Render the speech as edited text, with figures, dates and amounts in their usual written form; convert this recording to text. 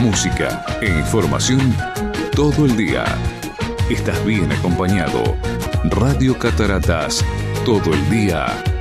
música e información todo el día. Estás bien acompañado. Radio Cataratas, todo el día